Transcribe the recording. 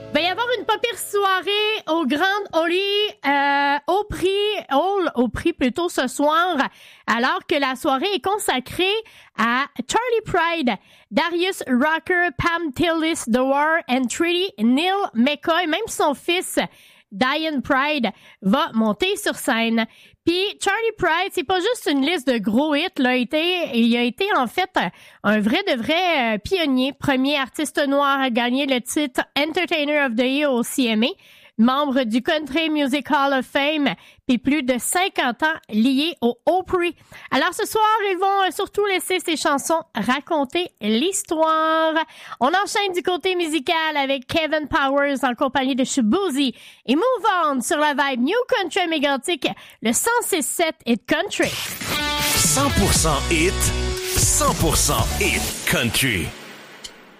Va y avoir une pas pire soirée au Grand au prix plutôt ce soir, alors que la soirée est consacrée à Charlie Pride, Darius Rucker, Pam Tillis, The War and Treaty, Neil McCoy, même son fils Diane Pride va monter sur scène. Puis Charlie Pride, c'est pas juste une liste de gros hits, là, il a été en fait un vrai de vrai pionnier, premier artiste noir à gagner le titre Entertainer of the Year au CMA, membre du Country Music Hall of Fame, puis plus de 50 ans lié au Opry. Alors ce soir, ils vont surtout laisser ces chansons raconter l'histoire. On enchaîne du côté musical avec Kevin Powers en compagnie de Shaboozey et Move On sur la vibe New Country mégantique, le 106.7 Hit Country. 100% hit, 100% hit country.